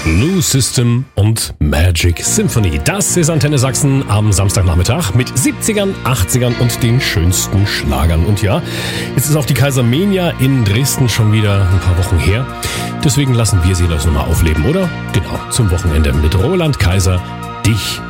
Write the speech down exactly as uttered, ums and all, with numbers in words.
New System und Magic Symphony. Das ist Antenne Sachsen am Samstagnachmittag mit siebzigern, achtzigern und den schönsten Schlagern. Und ja, jetzt ist auch die Kaisermania in Dresden schon wieder ein paar Wochen her. Deswegen lassen wir sie das nochmal aufleben, oder? Genau, zum Wochenende mit Roland Kaiser. Dich